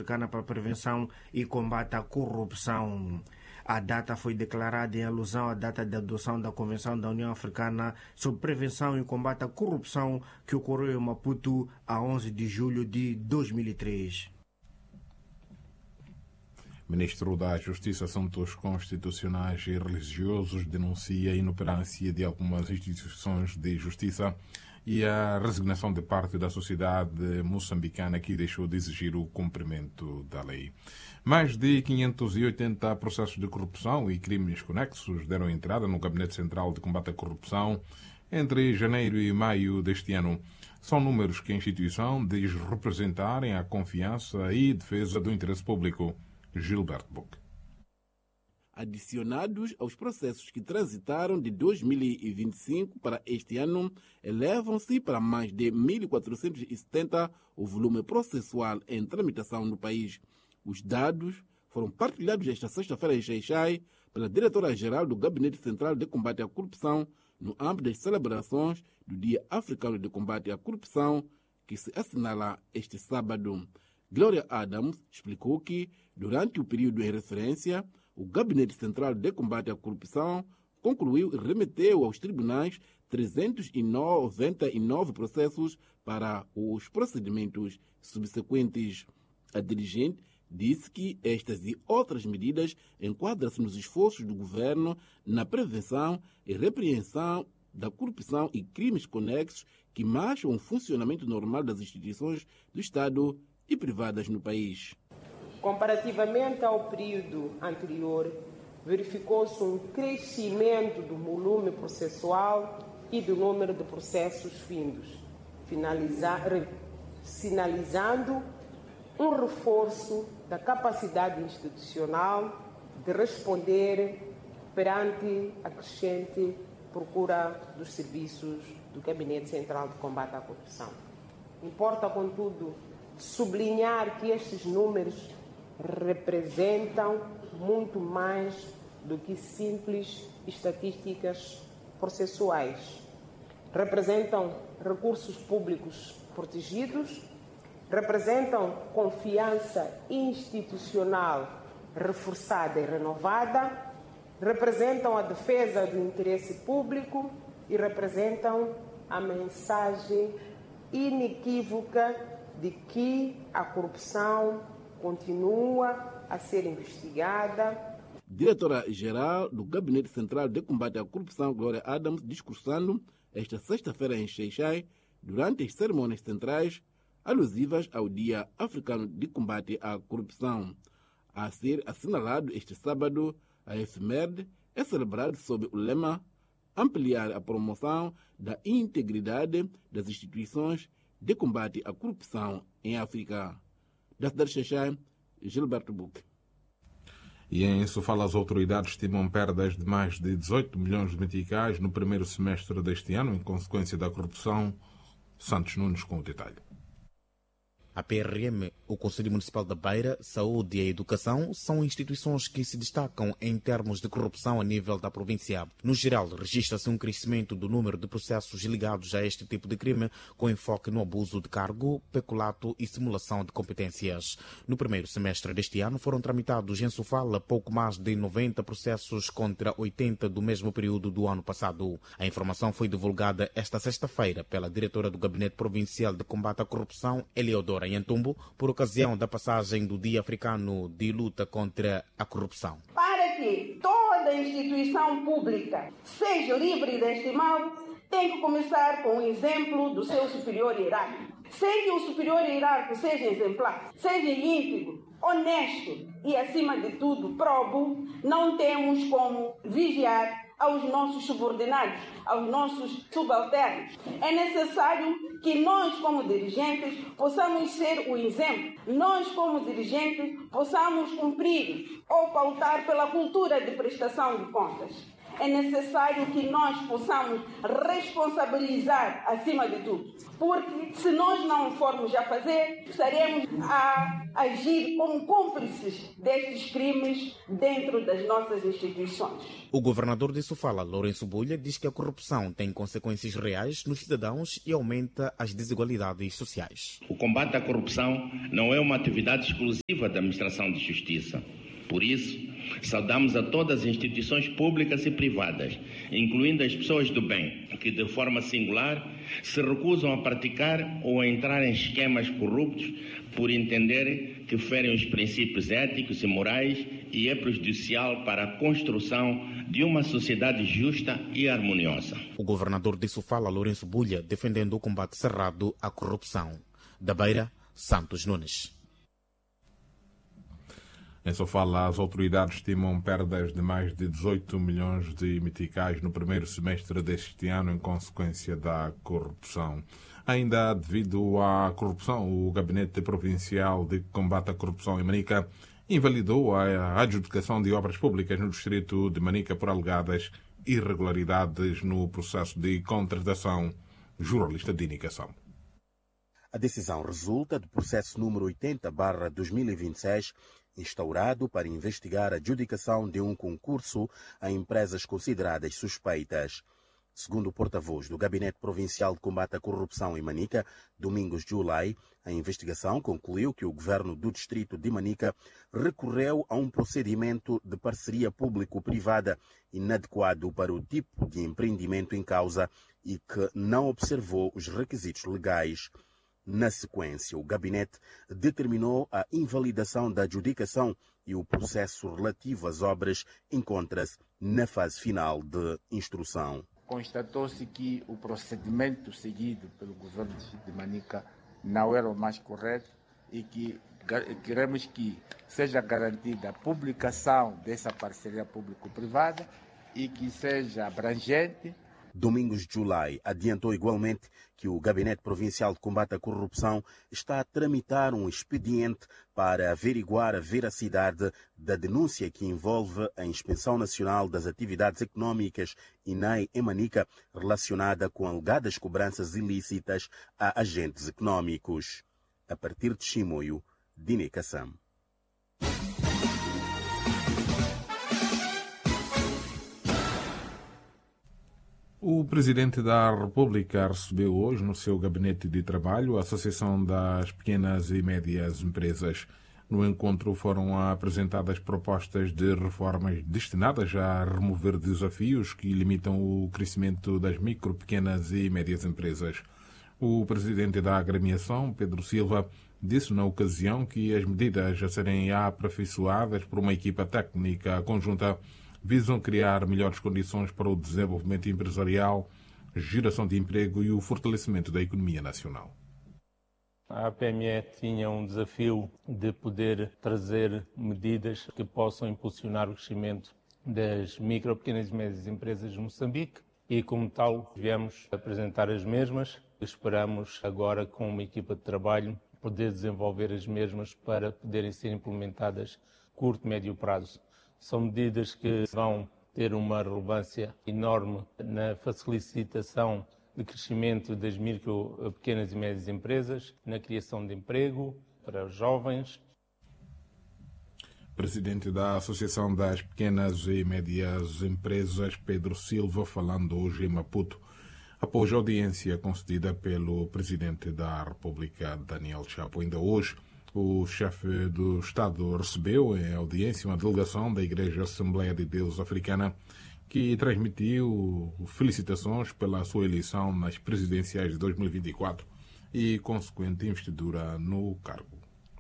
Africana para a Prevenção e Combate à Corrupção. A data foi declarada em alusão à data de adoção da Convenção da União Africana sobre Prevenção e Combate à Corrupção, que ocorreu em Maputo a 11 de julho de 2003. Ministro da Justiça, Assuntos Constitucionais e Religiosos denuncia a inoperância de algumas instituições de justiça e a resignação de parte da sociedade moçambicana, que deixou de exigir o cumprimento da lei. Mais de 580 processos de corrupção e crimes conexos deram entrada no Gabinete Central de Combate à Corrupção entre janeiro e maio deste ano. São números que a instituição diz representarem a confiança e defesa do interesse público. Gilberto Buck. Adicionados aos processos que transitaram de 2025 para este ano, elevam-se para mais de 1.470 o volume processual em tramitação no país. Os dados foram partilhados esta sexta-feira em Xai-Xai pela diretora-geral do Gabinete Central de Combate à Corrupção no âmbito das celebrações do Dia Africano de Combate à Corrupção, que se assinala este sábado. Glória Adams explicou que, durante o período em referência, o Gabinete Central de Combate à Corrupção concluiu e remeteu aos tribunais 399 processos para os procedimentos subsequentes. A dirigente disse que estas e outras medidas enquadram-se nos esforços do governo na prevenção e repreensão da corrupção e crimes conexos que marcam o funcionamento normal das instituições do Estado e privadas no país. Comparativamente ao período anterior, verificou-se um crescimento do volume processual e do número de processos findos, sinalizando um reforço da capacidade institucional de responder perante a crescente procura dos serviços do Gabinete Central de Combate à Corrupção. Importa, contudo, sublinhar que estes números representam muito mais do que simples estatísticas processuais. Representam recursos públicos protegidos, representam confiança institucional reforçada e renovada, representam a defesa do interesse público e representam a mensagem inequívoca de que a corrupção continua a ser investigada. Diretora-geral do Gabinete Central de Combate à Corrupção, Glória Adams, discursando esta sexta-feira em Xai-Xai, durante as cerimônias centrais alusivas ao Dia Africano de Combate à Corrupção. A ser assinalado este sábado, a efeméride é celebrada sob o lema ampliar a promoção da integridade das instituições de combate à corrupção em África. Da cidade de Xai-Xai, Gilberto Buck. E em Sofala, as autoridades estimam perdas de mais de 18 milhões de meticais no primeiro semestre deste ano, em consequência da corrupção. Santos Nunes com o detalhe. A PRM, o Conselho Municipal da Beira, Saúde e a Educação são instituições que se destacam em termos de corrupção a nível da província. No geral, registra-se um crescimento do número de processos ligados a este tipo de crime, com enfoque no abuso de cargo, peculato e simulação de competências. No primeiro semestre deste ano foram tramitados em Sofala pouco mais de 90 processos contra 80 do mesmo período do ano passado. A informação foi divulgada esta sexta-feira pela diretora do Gabinete Provincial de Combate à Corrupção, Eleodora Nhantumbo, por ocasião da passagem do Dia Africano de Luta contra a Corrupção. Para que toda instituição pública seja livre deste mal, tem que começar com o exemplo do seu superior hierárquico. Sem que o superior hierárquico seja exemplar, seja íntegro, honesto e, acima de tudo, probo, não temos como vigiar aos nossos subordinados, aos nossos subalternos. É necessário que nós, como dirigentes, possamos ser o exemplo. Nós, como dirigentes, possamos cumprir ou pautar pela cultura de prestação de contas. é necessário que nós possamos responsabilizar acima de tudo. Porque se nós não formos a fazer, estaremos a agir como cúmplices destes crimes dentro das nossas instituições. O governador de Sofala, Lourenço Bulha, diz que a corrupção tem consequências reais nos cidadãos e aumenta as desigualdades sociais. O combate à corrupção não é uma atividade exclusiva da administração de justiça. Por isso, saudamos a todas as instituições públicas e privadas, incluindo as pessoas do bem, que de forma singular se recusam a praticar ou a entrar em esquemas corruptos por entenderem que ferem os princípios éticos e morais e é prejudicial para a construção de uma sociedade justa e harmoniosa. O governador de Sofala, Lourenço Bulha, defendendo o combate cerrado à corrupção. Da Beira, Santos Nunes. Em Sofala, as autoridades estimam perdas de mais de 18 milhões de meticais no primeiro semestre deste ano em consequência da corrupção. Ainda devido à corrupção, o Gabinete Provincial de Combate à Corrupção em Manica invalidou a adjudicação de obras públicas no distrito de Manica por alegadas irregularidades no processo de contratação. Jornalista de indicação. A decisão resulta do processo número 80/2026, instaurado para investigar a adjudicação de um concurso a empresas consideradas suspeitas. Segundo o porta-voz do Gabinete Provincial de Combate à Corrupção em Manica, Domingos Julai, a investigação concluiu que o governo do distrito de Manica recorreu a um procedimento de parceria público-privada inadequado para o tipo de empreendimento em causa e que não observou os requisitos legais. Na sequência, o gabinete determinou a invalidação da adjudicação e o processo relativo às obras encontra-se na fase final de instrução. Constatou-se que o procedimento seguido pelo governo de Manica não era o mais correto e que queremos que seja garantida a publicação dessa parceria público-privada e que seja abrangente. Domingos Julai adiantou igualmente que o Gabinete Provincial de Combate à Corrupção está a tramitar um expediente para averiguar a veracidade da denúncia que envolve a Inspeção Nacional das Atividades Económicas, INAE, em Manica, relacionada com alegadas cobranças ilícitas a agentes económicos. A partir de Chimoio, Dine Kassam. O Presidente da República recebeu hoje no seu gabinete de trabalho a Associação das Pequenas e Médias Empresas. No encontro foram apresentadas propostas de reformas destinadas a remover desafios que limitam o crescimento das micro, pequenas e médias empresas. O Presidente da Agremiação, Pedro Silva, disse na ocasião que as medidas a serem aperfeiçoadas por uma equipa técnica conjunta visam criar melhores condições para o desenvolvimento empresarial, geração de emprego e o fortalecimento da economia nacional. A APME tinha um desafio de poder trazer medidas que possam impulsionar o crescimento das micro, pequenas e médias empresas de Moçambique e, como tal, viemos apresentar as mesmas. Esperamos agora, com uma equipa de trabalho, poder desenvolver as mesmas para poderem ser implementadas a curto e médio prazo. São medidas que vão ter uma relevância enorme na facilitação de crescimento das micro, pequenas e médias empresas, na criação de emprego para os jovens. Presidente da Associação das Pequenas e Médias Empresas, Pedro Silva, falando hoje em Maputo, após a audiência concedida pelo Presidente da República, Daniel Chapo. Ainda hoje, o chefe do Estado recebeu em audiência uma delegação da Igreja Assembleia de Deus Africana que transmitiu felicitações pela sua eleição nas presidenciais de 2024 e consequente investidura no cargo.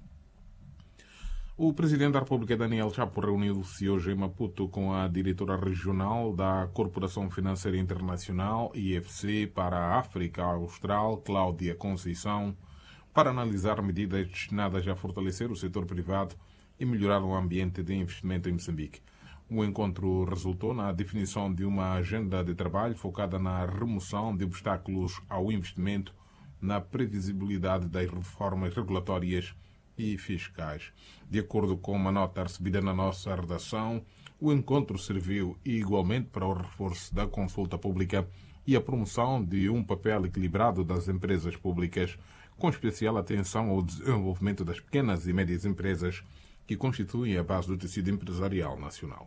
O Presidente da República, Daniel Chapo, reuniu-se hoje em Maputo com a diretora regional da Corporação Financeira Internacional, IFC, para a África Austral, Cláudia Conceição, para analisar medidas destinadas a fortalecer o setor privado e melhorar o ambiente de investimento em Moçambique. O encontro resultou na definição de uma agenda de trabalho focada na remoção de obstáculos ao investimento, na previsibilidade das reformas regulatórias e fiscais. De acordo com uma nota recebida na nossa redação, o encontro serviu igualmente para o reforço da consulta pública e a promoção de um papel equilibrado das empresas públicas, com especial atenção ao desenvolvimento das pequenas e médias empresas que constituem a base do tecido empresarial nacional.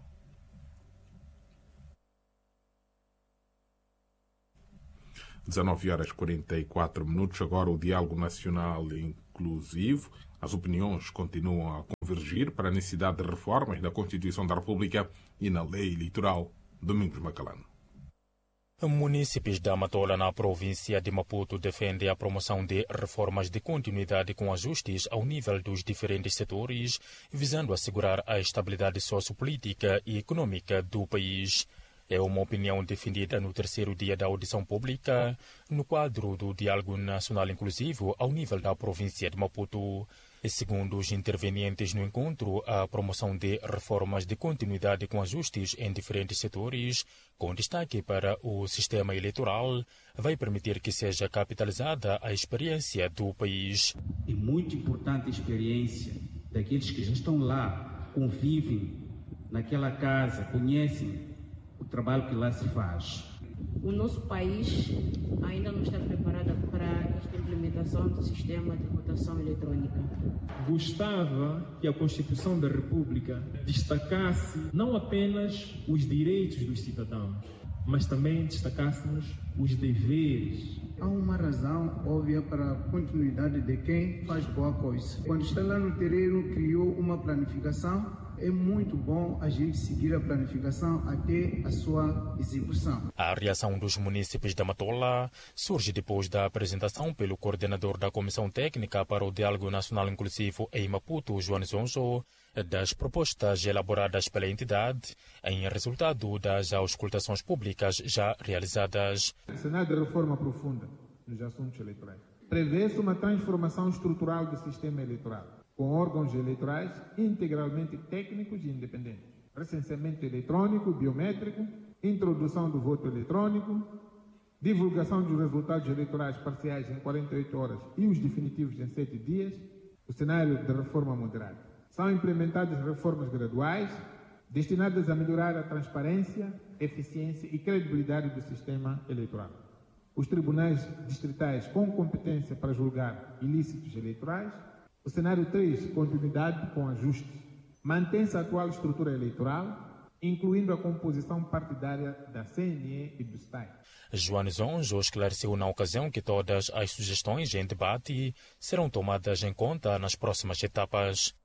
Às 19h44, agora o Diálogo Nacional Inclusivo. As opiniões continuam a convergir para a necessidade de reformas da Constituição da República e na Lei Eleitoral. Domingos Macalano. Munícipes da Matola, na província de Maputo, defendem a promoção de reformas de continuidade com ajustes ao nível dos diferentes setores, visando assegurar a estabilidade sociopolítica e econômica do país. É uma opinião defendida no terceiro dia da audição pública, no quadro do Diálogo Nacional Inclusivo ao nível da província de Maputo. E segundo os intervenientes no encontro, a promoção de reformas de continuidade com ajustes em diferentes setores, com destaque para o sistema eleitoral, vai permitir que seja capitalizada a experiência do país. É muito importante a experiência daqueles que já estão lá, convivem naquela casa, conhecem o trabalho que lá se faz. O nosso país ainda não está preparado para esta implementação do sistema de votação eletrônica. Gostava que a Constituição da República destacasse não apenas os direitos dos cidadãos, mas também destacássemos os deveres. Há uma razão óbvia para a continuidade de quem faz boa coisa. Quando está lá no terreno, criou uma planificação. É muito bom a gente seguir a planificação até a sua execução. A reação dos munícipes da Matola surge depois da apresentação pelo coordenador da Comissão Técnica para o Diálogo Nacional Inclusivo em Maputo, João Zonzo, das propostas elaboradas pela entidade em resultado das auscultações públicas já realizadas. O cenário de reforma profunda nos assuntos eleitorais prevê-se uma transformação estrutural do sistema eleitoral, com órgãos eleitorais integralmente técnicos e independentes, recenseamento eletrônico, biométrico, introdução do voto eletrônico, divulgação dos resultados eleitorais parciais em 48 horas e os definitivos em 7 dias, o cenário de reforma moderada. São implementadas reformas graduais, destinadas a melhorar a transparência, eficiência e credibilidade do sistema eleitoral. Os tribunais distritais com competência para julgar ilícitos eleitorais. O cenário 3, continuidade com ajustes. Mantém-se a atual estrutura eleitoral, incluindo a composição partidária da CNE e do STAI. João Zonzo esclareceu na ocasião que todas as sugestões em debate serão tomadas em conta nas próximas etapas.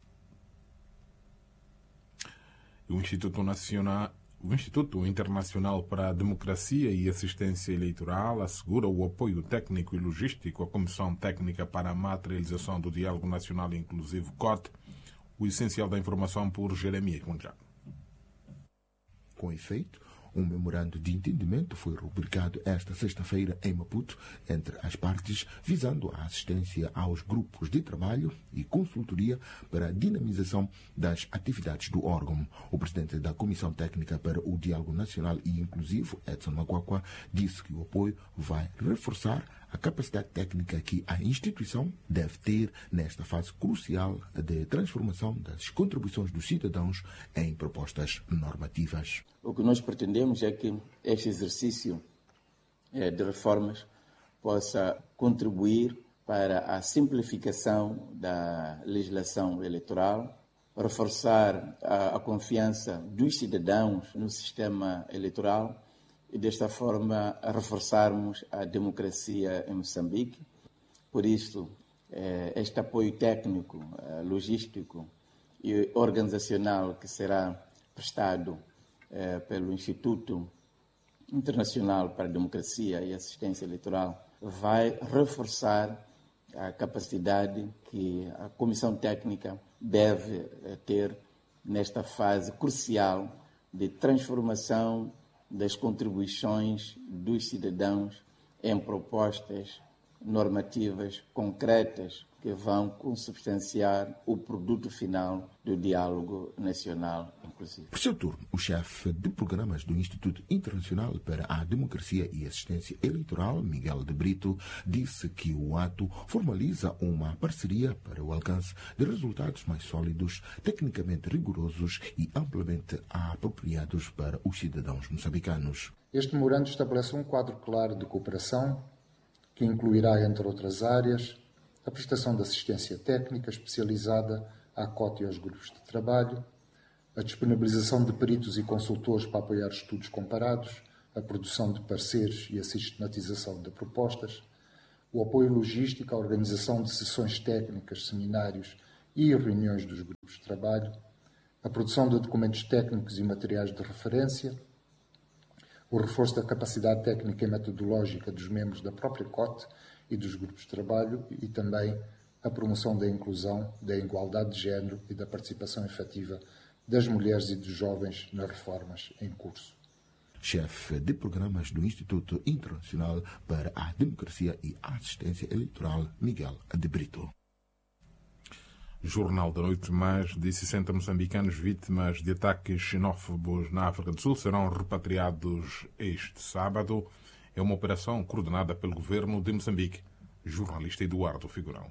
O Instituto Internacional para a Democracia e Assistência Eleitoral assegura o apoio técnico e logístico à Comissão Técnica para a Materialização do Diálogo Nacional Inclusivo COT, o essencial da informação por Jeremias Munjá. Com efeito, um memorando de entendimento foi rubricado esta sexta-feira em Maputo entre as partes, visando a assistência aos grupos de trabalho e consultoria para a dinamização das atividades do órgão. O presidente da Comissão Técnica para o Diálogo Nacional e Inclusivo, Edson Maguacua, disse que o apoio vai reforçar a capacidade técnica que a instituição deve ter nesta fase crucial de transformação das contribuições dos cidadãos em propostas normativas. O que nós pretendemos é que este exercício de reformas possa contribuir para a simplificação da legislação eleitoral, reforçar a confiança dos cidadãos no sistema eleitoral e, desta forma, reforçarmos a democracia em Moçambique. Por isso, este apoio técnico, logístico e organizacional que será prestado pelo Instituto Internacional para a Democracia e Assistência Eleitoral vai reforçar a capacidade que a Comissão Técnica deve ter nesta fase crucial de transformação das contribuições dos cidadãos em propostas normativas concretas que vão consubstanciar o produto final do diálogo nacional inclusivo. Por seu turno, o chefe de programas do Instituto Internacional para a Democracia e Assistência Eleitoral, Miguel de Brito, disse que o ato formaliza uma parceria para o alcance de resultados mais sólidos, tecnicamente rigorosos e amplamente apropriados para os cidadãos moçambicanos. Este memorando estabelece um quadro claro de cooperação que incluirá, entre outras áreas, a prestação de assistência técnica especializada à COT e aos grupos de trabalho, a disponibilização de peritos e consultores para apoiar estudos comparados, a produção de pareceres e a sistematização de propostas, o apoio logístico à organização de sessões técnicas, seminários e reuniões dos grupos de trabalho, a produção de documentos técnicos e materiais de referência, o reforço da capacidade técnica e metodológica dos membros da própria COT e dos grupos de trabalho e também a promoção da inclusão, da igualdade de género e da participação efetiva das mulheres e dos jovens nas reformas em curso. Chefe de programas do Instituto Internacional para a Democracia e Assistência Eleitoral, Miguel de Brito. Jornal da Noite. Mais de 60 moçambicanos vítimas de ataques xenófobos na África do Sul serão repatriados este sábado. É uma operação coordenada pelo governo de Moçambique. Jornalista Eduardo Figurão.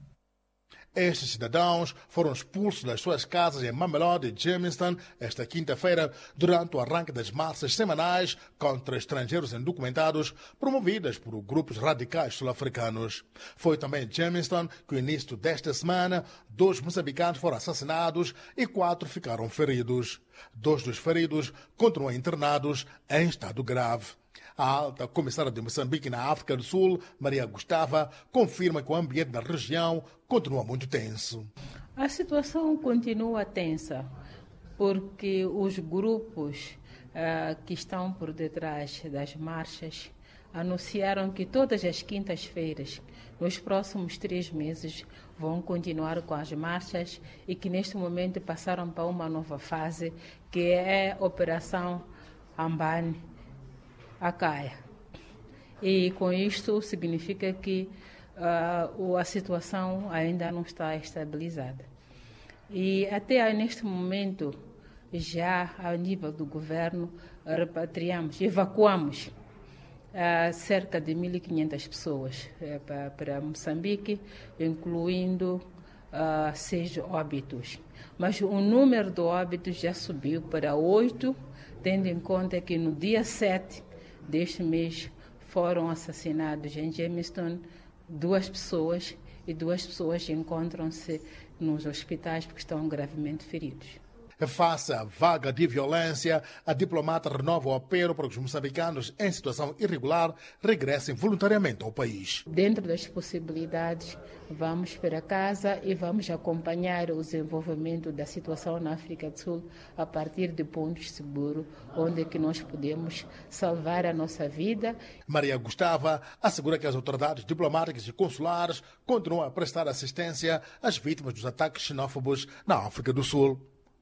Estes cidadãos foram expulsos das suas casas em Mamelodi e Germiston esta quinta-feira durante o arranque das marchas semanais contra estrangeiros indocumentados promovidas por grupos radicais sul-africanos. Foi também em Germiston que, no início desta semana, 2 moçambicanos foram assassinados e 4 ficaram feridos. 2 dos feridos continuam internados em estado grave. A alta comissária de Moçambique na África do Sul, Maria Gustava, confirma que o ambiente na região continua muito tenso. A situação continua tensa, porque os grupos que estão por detrás das marchas anunciaram que todas as quintas-feiras, nos próximos 3 meses, vão continuar com as marchas e que neste momento passaram para uma nova fase, que é a Operação Ambane Akaya. E com isto significa que a situação ainda não está estabilizada. E até neste momento, já a nível do governo, evacuamos cerca de 1.500 pessoas para Moçambique, incluindo 6 óbitos. Mas o número de óbitos já subiu para 8, tendo em conta que no dia 7 deste mês foram assassinados em Germiston 2 pessoas e 2 pessoas encontram-se nos hospitais porque estão gravemente feridos. Face à vaga de violência, a diplomata renova o apelo para que os moçambicanos em situação irregular regressem voluntariamente ao país. Dentro das possibilidades, vamos para casa e vamos acompanhar o desenvolvimento da situação na África do Sul a partir de pontos seguros, onde é que nós podemos salvar a nossa vida. Maria Gustava assegura que as autoridades diplomáticas e consulares continuam a prestar assistência às vítimas dos ataques xenófobos na África do Sul.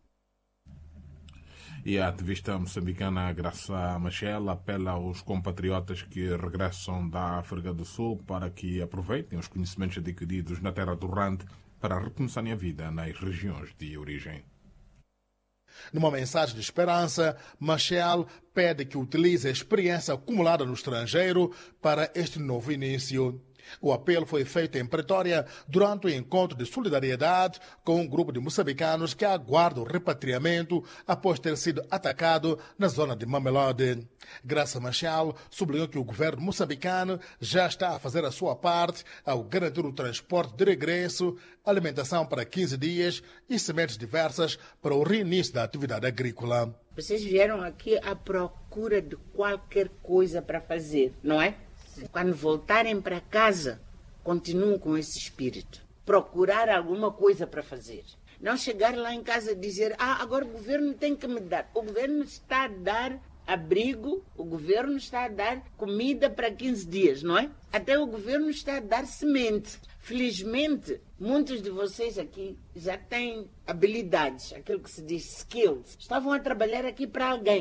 E a ativista moçambicana Graça Machel apela aos compatriotas que regressam da África do Sul para que aproveitem os conhecimentos adquiridos na terra do Rande para recomeçarem a vida nas regiões de origem. Numa mensagem de esperança, Machel pede que utilize a experiência acumulada no estrangeiro para este novo início. O apelo foi feito em Pretória durante o encontro de solidariedade com um grupo de moçambicanos que aguardam o repatriamento após ter sido atacado na zona de Mamelodi. Graça Machel sublinhou que o governo moçambicano já está a fazer a sua parte ao garantir o transporte de regresso, alimentação para 15 dias e sementes diversas para o reinício da atividade agrícola. Vocês vieram aqui à procura de qualquer coisa para fazer, não é? Quando voltarem para casa, continuem com esse espírito. Procurar alguma coisa para fazer. Não chegar lá em casa e dizer, agora o governo tem que me dar. O governo está a dar abrigo, o governo está a dar comida para 15 dias, não é? Até o governo está a dar semente. Felizmente, muitos de vocês aqui já têm habilidades, aquilo que se diz skills. Estavam a trabalhar aqui para alguém.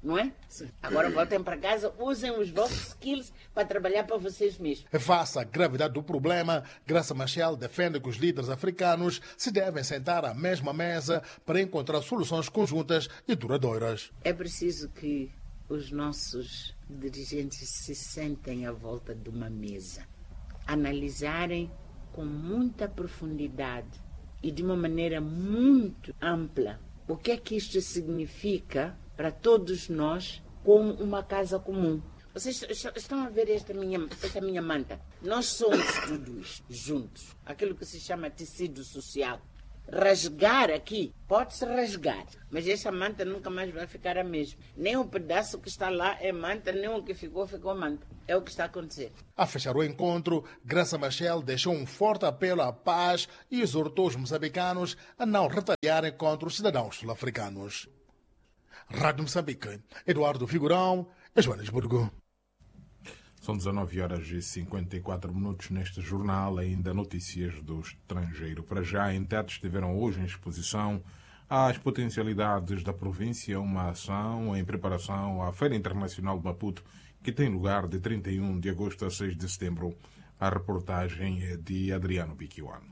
não é? Sim. Agora voltem para casa, usem os vossos skills para trabalhar para vocês mesmos. Face à gravidade do problema, Graça Machel defende que os líderes africanos se devem sentar à mesma mesa para encontrar soluções conjuntas e duradouras. É preciso que os nossos dirigentes se sentem à volta de uma mesa, analisarem com muita profundidade e de uma maneira muito ampla o que é que isto significa para todos nós como uma casa comum. Vocês estão a ver esta minha manta? Nós somos tudo isto juntos. Aquilo que se chama tecido social. Rasgar aqui, pode-se rasgar, mas essa manta nunca mais vai ficar a mesma. Nem o pedaço que está lá é manta, nem o que ficou manta. É o que está a acontecer. A fechar o encontro, Graça Machel deixou um forte apelo à paz e exortou os moçambicanos a não retaliarem contra os cidadãos sul-africanos. Rádio Moçambique, Eduardo Figurão, Joanesburgo. São 19h54 neste jornal, ainda notícias do estrangeiro. Para já, em Tete estiveram hoje em exposição as potencialidades da província, uma ação em preparação à Feira Internacional de Maputo, que tem lugar de 31 de agosto a 6 de setembro. A reportagem é de Adriano Biquiwano.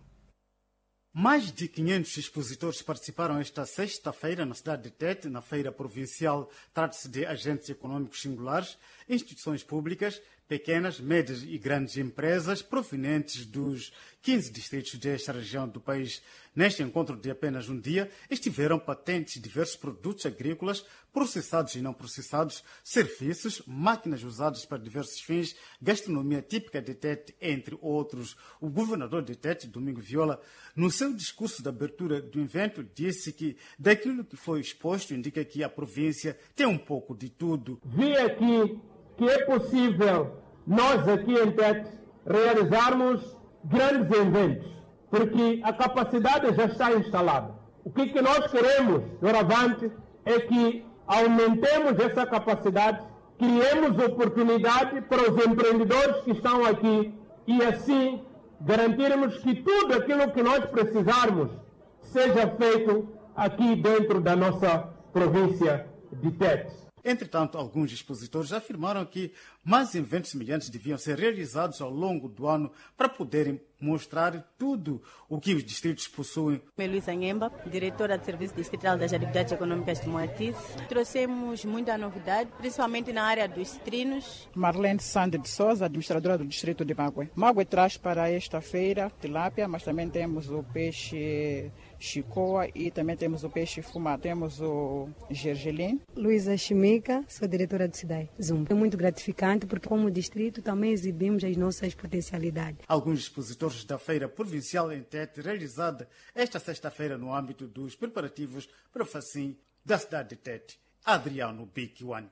Mais de 500 expositores participaram esta sexta-feira na cidade de Tete, na feira provincial. Trata-se de agentes econômicos singulares, instituições públicas, pequenas, médias e grandes empresas provenientes dos 15 distritos desta região do país. Neste encontro de apenas um dia, estiveram patentes diversos produtos agrícolas, processados e não processados, serviços, máquinas usadas para diversos fins, gastronomia típica de Tete, entre outros. O governador de Tete, Domingo Viola, no seu discurso de abertura do evento, disse que daquilo que foi exposto indica que a província tem um pouco de tudo. Vi aqui que é possível nós aqui em Tete realizarmos grandes eventos, porque a capacidade já está instalada. O que nós queremos, doravante, é que aumentemos essa capacidade, criemos oportunidade para os empreendedores que estão aqui e assim garantirmos que tudo aquilo que nós precisarmos seja feito aqui dentro da nossa província de Tete. Entretanto, alguns expositores afirmaram que mais eventos semelhantes deviam ser realizados ao longo do ano para poderem mostrar tudo o que os distritos possuem. Luísa Nhemba, diretora de Serviço Distrital das Atividades Econômicas de Moatize. Trouxemos muita novidade, principalmente na área dos trinos. Marlene Sande de Souza, administradora do distrito de Mague. Mague traz para esta feira tilápia, mas também temos o peixe chicoa e também temos o peixe fumado. Temos o gergelim. Luísa Chimica, sou diretora do CIDAI Zumba. É muito gratificante porque como distrito também exibimos as nossas potencialidades. Alguns expositores da Feira Provincial em Tete, realizada esta sexta-feira no âmbito dos preparativos para o Facim da cidade de Tete. Adriano Biquiwan.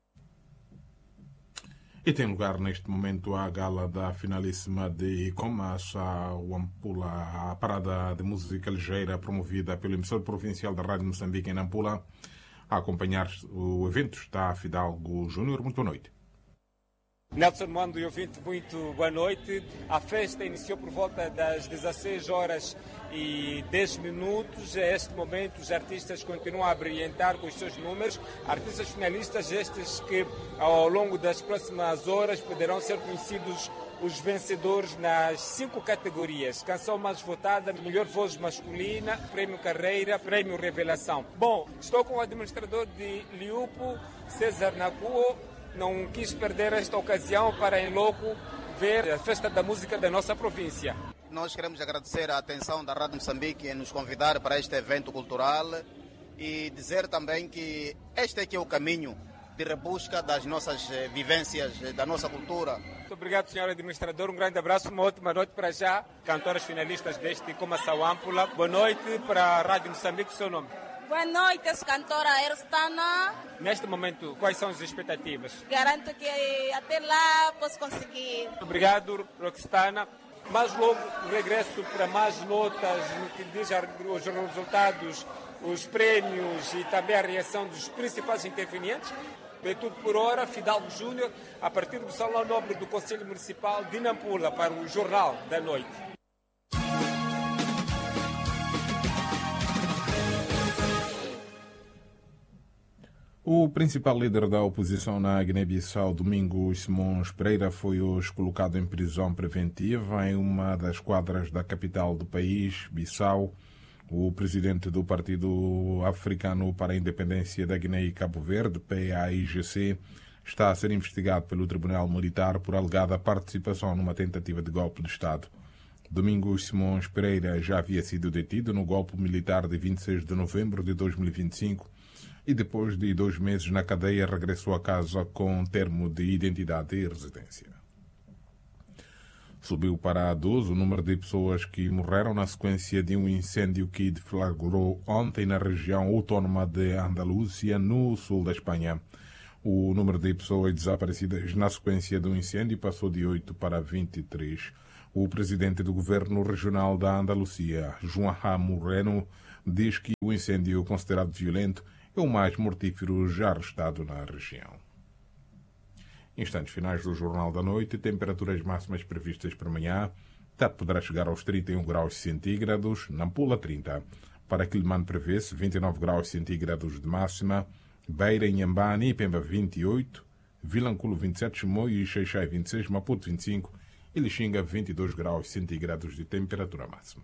E tem lugar neste momento a gala da finalíssima de Comas, a parada de música ligeira promovida pelo emissor provincial da Rádio Moçambique em Nampula. A acompanhar o evento está Fidalgo Júnior. Muito boa noite. Nelson Mando e ouvinte, muito boa noite. A festa iniciou por volta das 16h10. A este momento, os artistas continuam a brilhantar com os seus números. Artistas finalistas estes que, ao longo das próximas horas, poderão ser conhecidos os vencedores nas 5 categorias. Canção mais votada, melhor voz masculina, Prémio Carreira, Prémio Revelação. Bom, estou com o administrador de Liupo, César Nakuo. Não quis perder esta ocasião para, em loco, ver a festa da música da nossa província. Nós queremos agradecer a atenção da Rádio Moçambique em nos convidar para este evento cultural e dizer também que este aqui é o caminho de rebusca das nossas vivências, da nossa cultura. Muito obrigado, senhor administrador. Um grande abraço, uma ótima noite para já. Cantoras finalistas deste Comaçao Ampula. Boa noite para a Rádio Moçambique. O seu nome? Boa noite, sou cantora Erstana. Neste momento, quais são as expectativas? Garanto que até lá posso conseguir. Obrigado, Roxtana. Mais logo, regresso para mais notas no que diz os resultados, os prémios e também a reação dos principais intervenientes. É tudo por hora. Fidalgo Júnior, a partir do Salão Nobre do Conselho Municipal de Nampula, para o Jornal da Noite. O principal líder da oposição na Guiné-Bissau, Domingos Simões Pereira, foi hoje colocado em prisão preventiva em uma das quadras da capital do país, Bissau. O presidente do Partido Africano para a Independência da Guiné e Cabo Verde, PAIGC, está a ser investigado pelo Tribunal Militar por alegada participação numa tentativa de golpe de Estado. Domingos Simões Pereira já havia sido detido no golpe militar de 26 de novembro de 2025 e depois de 2 meses na cadeia regressou a casa com termo de identidade e residência. Subiu para 12 o número de pessoas que morreram na sequência de um incêndio que deflagrou ontem na região autónoma de Andaluzia, no sul da Espanha. O número de pessoas desaparecidas na sequência do incêndio passou de 8 para 23. O presidente do governo regional da Andaluzia, João Moreno, diz que o incêndio considerado violento é o mais mortífero já registrado na região. Instantes finais do Jornal da Noite, temperaturas máximas previstas para amanhã. Tete poderá chegar aos 31 graus centígrados, Nampula 30. Para Quilomane prevê-se 29 graus centígrados de máxima, Beira, Inhambane e Pemba 28, Vilanculo 27, Chimoio e Xaixai 26, Maputo 25 e Lixinga 22 graus centígrados de temperatura máxima.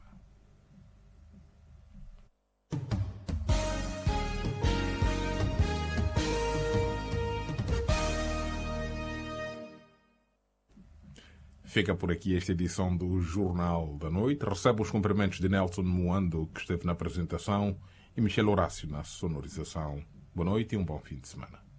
Fica por aqui esta edição do Jornal da Noite. Recebe os cumprimentos de Nelson Moando, que esteve na apresentação, e Michel Horácio na sonorização. Boa noite e um bom fim de semana.